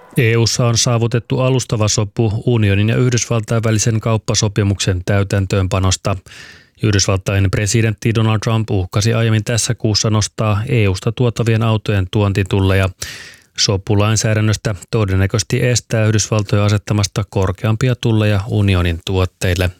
EU:ssa on saavutettu alustava sopu unionin ja Yhdysvaltain välisen kauppasopimuksen täytäntöönpanosta. Yhdysvaltain presidentti Donald Trump uhkasi aiemmin tässä kuussa nostaa EU:sta tuotavien autojen tuontitulleja. Sopulainsäädännöstä todennäköisesti estää Yhdysvaltoja asettamasta korkeampia tulleja unionin tuotteille.